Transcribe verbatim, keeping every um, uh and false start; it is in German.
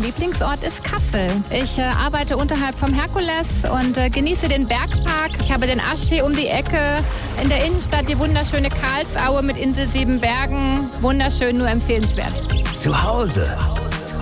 Lieblingsort ist Kassel. Ich äh, arbeite unterhalb vom Herkules und äh, genieße den Bergpark. Ich habe den Aschsee um die Ecke. In der Innenstadt die wunderschöne Karlsaue mit Insel Siebenbergen. Wunderschön, nur empfehlenswert. Zu Hause